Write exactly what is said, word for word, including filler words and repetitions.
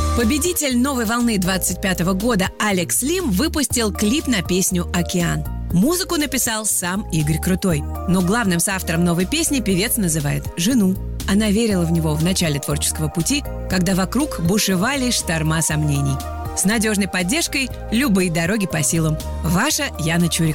Победитель новой волны двадцать пятого года Алекс Лим выпустил клип на песню «Океан». Музыку написал сам Игорь Крутой. Но главным соавтором новой песни певец называет жену. Она верила в него в начале творческого пути, когда вокруг бушевали шторма сомнений. С надежной поддержкой любые дороги по силам. Ваша Яна Чурик.